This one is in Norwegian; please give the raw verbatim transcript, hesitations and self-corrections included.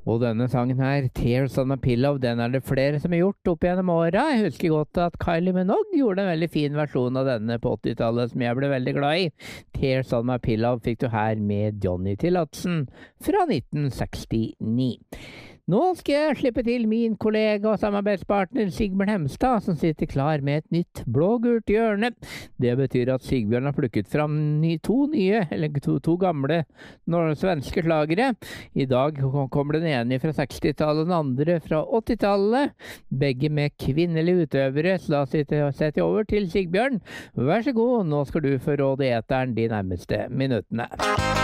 Og denne sangen her, Tears on my Pillow, den er det flere som har gjort opp gjennom åra. Jeg husker godt at Kylie Minogue gjorde en veldig fin versjon av denne på åttitallet, som jeg ble veldig glad i. Tears on my Pillow fikk du her med Johnny Tillotsen fra nitten sekstini. Nå skal jeg slippe til min kollega og samarbeidspartner Sigbjørn Hemstad, som sitter klar med et nytt blå-gult hjørne. Det betyr at Sigbjørn har plukket fram ny, to nye, eller to, to gamle når, svenske slagere. I dag kommer den ene fra sekstitallet, den andre fra åttitallet. Begge med kvinnelige utøvere, så da setter jeg over til Sigbjørn. Vær så god, nå skal du få råde eteren de nærmeste minuttene.